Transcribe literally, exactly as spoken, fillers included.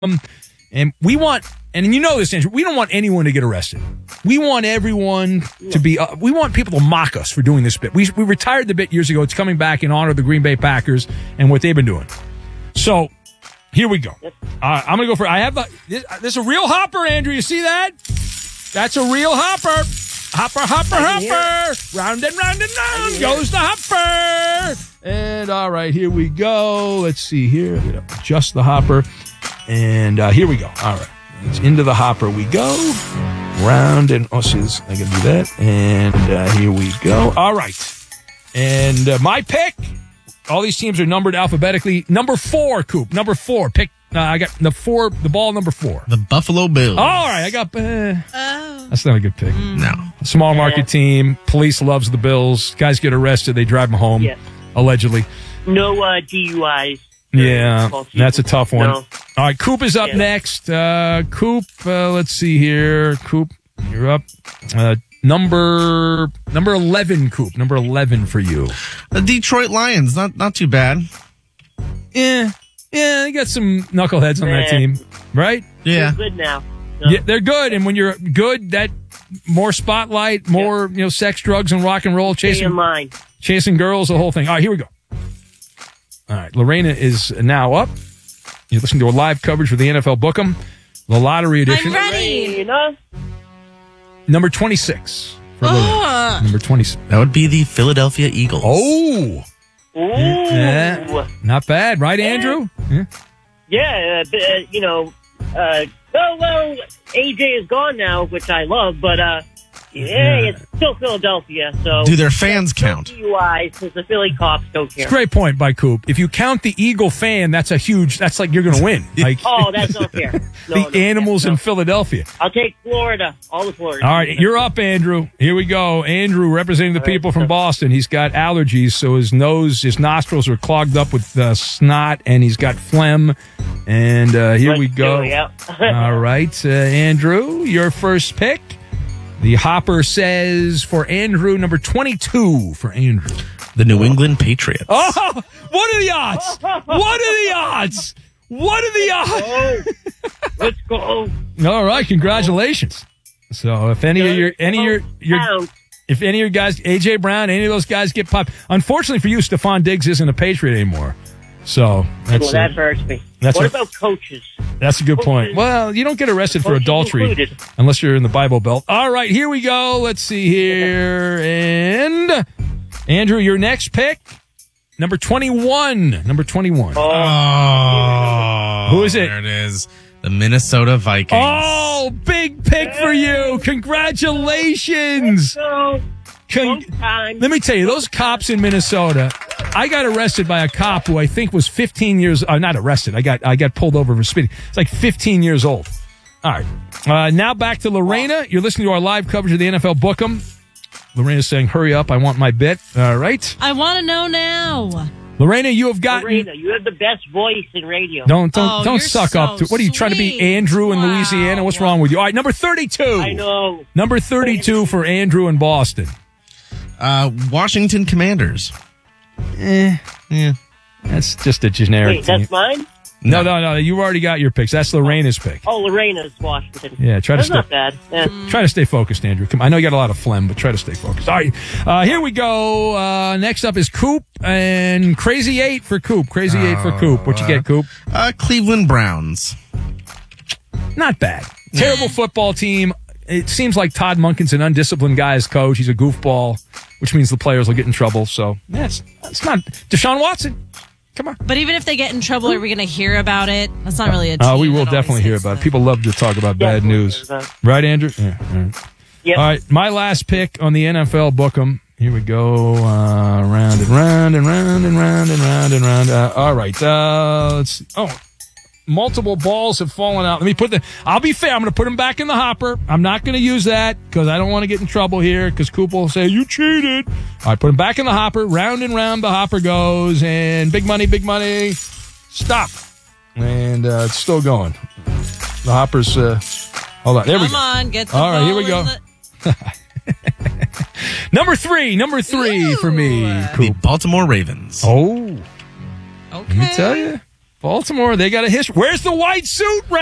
And we want, and you know this, Andrew, we don't want anyone to get arrested. We want everyone to be, uh, we want people to mock us for doing this bit. We, we retired the bit years ago. It's coming back in honor of the Green Bay Packers and what they've been doing. So, here we go. Uh, I'm going to go for, I have, the, this, this is a real hopper, Andrew. You see that? That's a real hopper. Hopper, hopper, hopper. Round and round and round goes the hopper. And all right, here we go. Let's see here. I'm going to adjust the hopper. And uh, here we go. All right. It's into the hopper we go. Round and, oh, see this. I got to do that. And uh, here we go. All right. And uh, my pick, all these teams are numbered alphabetically. Number four, Coop. Number four. Pick. Uh, I got the four, the ball number four. The Buffalo Bills. All right. I got, uh, Oh. that's not a good pick. No. Small market team. Police loves the Bills. Guys get arrested. They drive them home, Yeah. allegedly. No uh, D U Is. Yeah, that's a tough one. No. All right, Coop is up Yeah. next. Uh, Coop, uh, let's see here. Coop, you're up. Uh, number number eleven, Coop. Number eleven for you. The Detroit Lions. Not not too bad. Yeah, yeah, they got some knuckleheads on that Yeah. team, right? Yeah. They're good now. No. Yeah, they're good, and when you're good, that more spotlight, more you know, sex, drugs, and rock and roll, Stay in chasing line. chasing girls, the whole thing. All right, here we go. All right, Lorena is now up. You're listening to a live coverage for the N F L Book'em, the lottery edition. I'm ready. You know? Number twenty-six for Lorena. Ugh. Number twenty-six. That would be the Philadelphia Eagles. Oh, Ooh. yeah. Not bad, right, Andrew? Yeah. Yeah, uh, b- uh, you know, uh, oh, well, A J is gone now, which I love, but, uh, yeah, Yeah. it's still Philadelphia, so. Do their fans count? D U Is, because the Philly cops don't care. Great point by Coop. If you count the Eagle fan, that's a huge. That's like you're going to win. Like Oh, that's not fair. No, the no, animals no. in Philadelphia. I'll take Florida, all the Florida. All right, you're up, Andrew. Here we go. Andrew representing the All right. people from Boston. He's got allergies, so his nose, his nostrils are clogged up with uh, snot, and he's got phlegm. And uh, here Let's we go. do it, yeah. All right, uh, Andrew, your first pick. The hopper says for Andrew, number twenty-two for Andrew. The New England Patriots. Oh, what are the odds? What are the odds? What are the odds? Oh, let's go. All right, congratulations. So if any of your any of your your Pounds. if any of your guys, A J Brown, any of those guys get popped, unfortunately for you, Stephon Diggs isn't a Patriot anymore. So that's Well, that uh, hurts me. that's what a- about coaches? that's a good point. Well, you don't get arrested for Coaches adultery included. unless you're in the Bible Belt. All right, here we go. Let's see here. And Andrew, your next pick, number twenty-one. Number twenty-one. Oh. Who is it? There it is. The Minnesota Vikings. Oh, big pick for you. Congratulations. So, Con- long time. Let me tell you, those cops in Minnesota, I got arrested by a cop who I think was fifteen years, uh, not arrested, I got I got pulled over for speeding. It's like fifteen years old. All right. Uh, now back to Lorena. You're listening to our live coverage of the N F L Book'em. Lorena's saying, hurry up, I want my bit. All right. I want to know now. Lorena, you have gotten... Lorena, you have the best voice in radio. Don't don't Oh, don't you're suck so up to. What are you trying to be, sweet. Andrew in Wow. Louisiana? What's wrong with you? All right, number thirty-two. I know. Number thirty-two for Andrew in Boston. Uh, Washington Commanders. Eh, Yeah. that's just a generic Wait, team. that's mine? No, no, no. You already got your picks. That's Lorena's pick. Oh, Lorena's Washington. Yeah, try to That's stay. not bad. Yeah. Try to stay focused, Andrew. Come, I know you got a lot of phlegm, but try to stay focused. All right, uh, here we go. Uh, next up is Coop and Crazy Eight for Coop. Crazy Eight for Coop. What you get, Coop? Uh, Cleveland Browns. Not bad. Terrible football team. It seems like Todd Monken's an undisciplined guy as coach. He's a goofball, which means the players will get in trouble. So that's yeah, it's not Deshaun Watson. Come on. But even if they get in trouble, are we going to hear about it? That's not really a team Uh, we will that always definitely hear hits about it. them. People love to talk about bad Definitely news. hear about it. Right, Andrew? Yeah. All right. Yep. All right, my last pick on the N F L Book'em. Here we go. Uh, round and round and round and round and round and round. Uh, all right. Uh, let's see. Oh, multiple balls have fallen out. Let me put the. I'll be fair. I'm going to put them back in the hopper. I'm not going to use that because I don't want to get in trouble here because Coop will say, you cheated. All right, put them back in the hopper. Round and round the hopper goes. And big money, big money. Stop. And uh, it's still going. The hopper's. Uh, hold on. There we Come go. on, get the All right, here ball we go. in the- Number three, number three Ooh. for me, The Coop. Baltimore Ravens. Oh, Okay. let me tell you. Baltimore, they got a history. Where's the white suit,